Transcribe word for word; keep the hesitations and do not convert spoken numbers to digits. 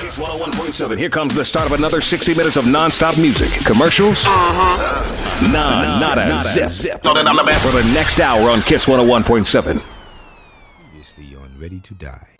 Kiss one oh one point seven. Here comes the start of another sixty minutes of non-stop music, commercials, uh-huh. nah, not a zip. zip. So then I'm the best. For the next hour on Kiss one oh one point seven. Previously on Ready to Die.